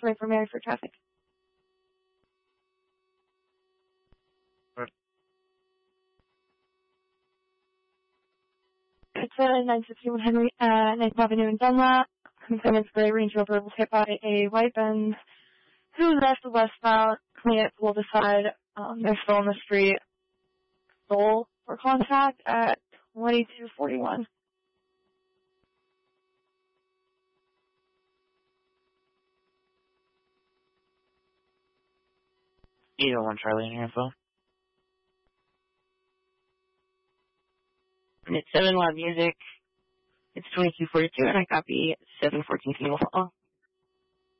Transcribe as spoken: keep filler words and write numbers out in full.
right for Mary for traffic. It's uh, nine sixty-one Henry, uh, ninth Avenue in Dunlap. Claimant's gray Range Rover was hit by a white Benz who left the westbound. Claimant pulled aside. Um, they're still on the street. Stole for contact at twenty-two forty-one. Either one, Charlie, in your info. And it's seven Loud Music. It's twenty-two forty-two, and I copy seven fourteen Single Fall.